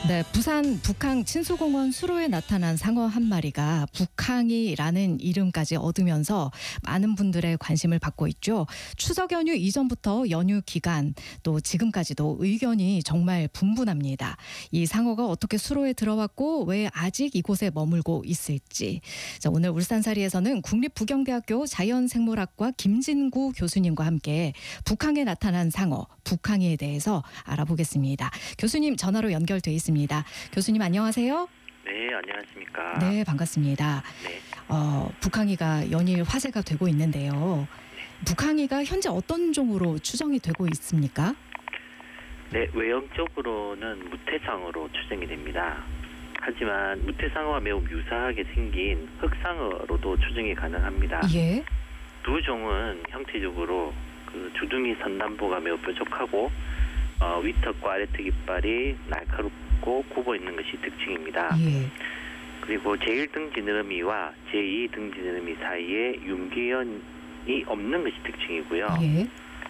네, 부산 북항 친수공원 수로에 나타난 상어 한 마리가 북항이라는 이름까지 얻으면서 많은 분들의 관심을 받고 있죠. 추석 연휴 이전부터 연휴 기간 또 지금까지도 의견이 정말 분분합니다. 이 상어가 어떻게 수로에 들어왔고 왜 아직 이곳에 머물고 있을지. 자, 오늘 울산사리에서는 국립부경대학교 자연생물학과 김진구 교수님과 함께 북항에 나타난 상어, 북항이에 대해서 알아보겠습니다. 교수님 전화로 연결돼 있습니다. 교수님 안녕하세요. 네, 안녕하십니까. 네, 반갑습니다. 네. 북항이가 연일 화제가 되고 있는데요. 북항이가 현재 어떤 종으로 추정이 되고 있습니까? 네, 외형적으로는 무태상어로 추정이 됩니다. 하지만 무태상어와 매우 유사하게 생긴 흑상어로도 추정이 가능합니다. 예. 두 종은 형태적으로 그 주둥이 선단부가 매우 뾰족하고 위턱과 아래턱 이빨이 날카롭고 굽어 있는 것이 특징입니다. 예. 그리고 제1등 지느러미와 제2등 지느러미 사이에 윤기현이 없는 것이 특징이고요. 예.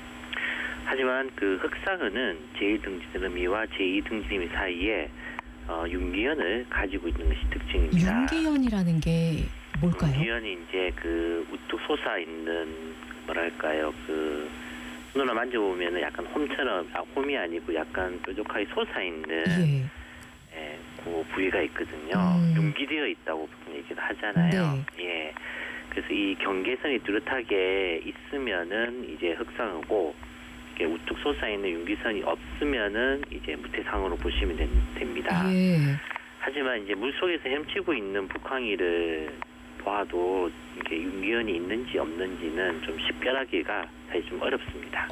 하지만 그 흑상어는 제1등 지느러미와 제2등 지느러미 사이에 윤기현을 가지고 있는 것이 특징입니다. 윤기현이라는 게 뭘까요? 윤기현이 이제 그 우뚝 솟아 있는 뭐랄까요, 그 손으로 만져보면 약간 홈처럼, 홈이 아니고 약간 뾰족하게 솟아 있는 예. 그 부위가 있거든요. 융기되어 있다고 보통 얘기를 하잖아요. 네. 예. 그래서 이 경계선이 뚜렷하게 있으면은 이제 흑상어고, 이렇게 우뚝 솟아 있는 윤기선이 없으면은 이제 무태상어로 보시면 됩니다. 예. 하지만 이제 물 속에서 헤엄치고 있는 북항이를 봐도 이게 윤기현이 있는지 없는지는 좀 식별하기가 사실 좀 어렵습니다.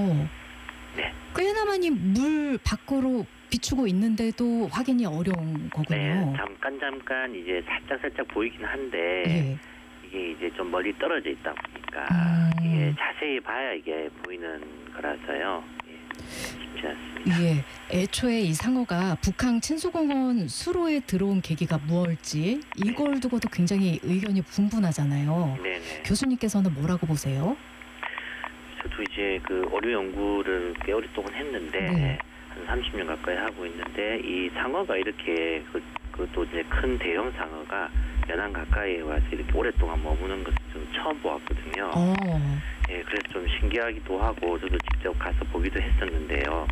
네. 꽤나 많이 물 밖으로 비추고 있는데도 확인이 어려운 거군요. 네, 잠깐 이제 살짝 보이긴 한데 예. 이게 이제 좀 멀리 떨어져 있다 보니까 이게 자세히 봐야 이게 보이는 거라서요. 예, 쉽지 않습니다. 예. 애초에 이 상어가 북항 친수공원 수로에 들어온 계기가 무엇일지 이걸 두고도 굉장히 의견이 분분하잖아요. 네네. 교수님께서는 뭐라고 보세요? 저도 이제 그 어류 연구를 꽤 오랫동안 했는데 네. 한 30년 가까이 하고 있는데 이 상어가 이렇게 그것도 이제 큰 대형 상어가 연안 가까이에 와서 이렇게 오랫동안 머무는 것을 좀 처음 보았거든요. 예, 그래서 좀 신기하기도 하고 저도 직접 가서 보기도 했었는데요.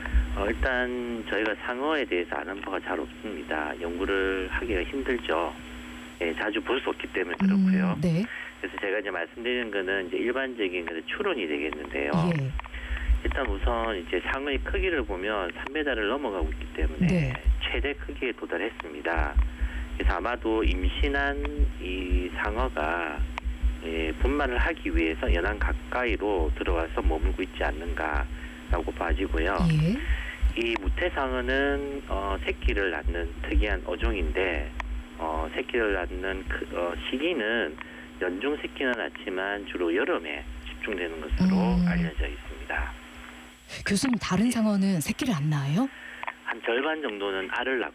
일단 저희가 상어에 대해서 아는 바가 잘 없습니다. 연구를 하기가 힘들죠. 예, 자주 볼 수 없기 때문에 그렇고요. 네. 그래서 제가 이제 말씀드리는 거는 이제 일반적인 추론이 되겠는데요. 예. 일단 우선 이제 상어의 크기를 보면 3m를 넘어가고 있기 때문에 네. 최대 크기에 도달했습니다. 그래서 아마도 임신한 이 상어가 분만을 하기 위해서 연안 가까이로 들어와서 머물고 있지 않는가라고 봐지고요. 예. 이 무태상어는 새끼를 낳는 특이한 어종인데 새끼를 낳는 시기는 연중 새끼는 낳지만 주로 여름에 집중되는 것으로 알려져 있습니다. 교수님 다른 상어는 새끼를 안 낳아요? 한 절반 정도는 알을 낳고